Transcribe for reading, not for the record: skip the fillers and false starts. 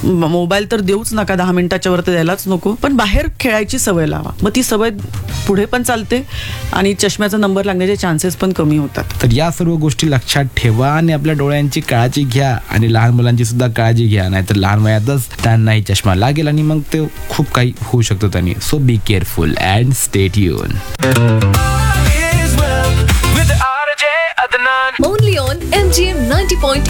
Mobile तर देऊच नका, 10 मिनिटाच्या वर तर द्यायलाच नको, पण बाहेर खेळायची सवय लावा. मग ती सवय पुढे पण चालते आणि चष्म्याचा नंबर लागण्याचे चान्सेस पण कमी होतात. तर या सर्व गोष्टी लक्षात ठेवा आणि आपल्या डोळ्यांची काळजी घ्या आणि लहान मुलांची सुद्धा काळजी घ्या, नाहीतर लहान वयातच त्यांनाही चष्मा लागेल आणि मग ते खूप काही होऊ शकतं त्यांनी. So be careful and stay tune. Only on MGM 90.8